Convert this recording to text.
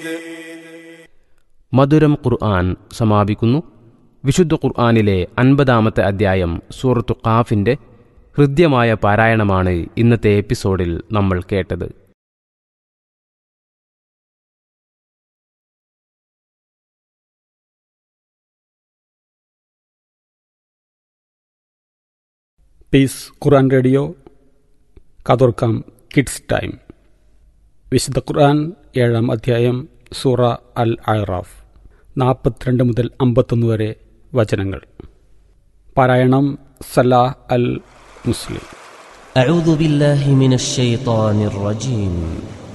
മധുരം ഖുർആൻ സമാപിക്കുന്നു. വിശുദ്ധ ഖുർആനിലെ 50-ാമത്തെ അധ്യായം സൂറത്തു ഖാഫിന്റെ ഹൃദ്യമായ പാരായണമാണ് ഇന്നത്തെ എപ്പിസോഡിൽ നമ്മൾ കേട്ടത്. പീസ് ഖുർആൻ റേഡിയോ കാതോർക്കാം കിഡ്സ് ടൈം. വിശുദ്ധ ഖുർആൻ 7-ാം അധ്യായം സൂറ അൽ അഅറാഫ് 42 മുതൽ 51 വരെ വചനങ്ങൾ. പാരായണം സലാഹ് അൽ മുസ്ലിം. അഊദു ബില്ലാഹി മിനശ് ശൈത്വാനിർ റജീം.